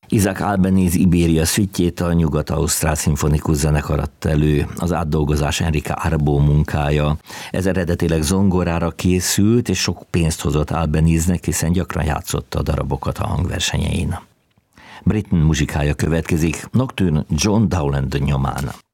Isaac Albeniz Ibéria szüttyét a Nyugat-Ausztrál Szimfonikus Zenekar adta elő, az átdolgozás Enrique Arbó munkája. Ez eredetileg zongorára készült, és sok pénzt hozott Albeniznek, hiszen gyakran játszotta a darabokat a hangversenyein. Britten muzsikája következik, Nocturne John Dowland nyomán.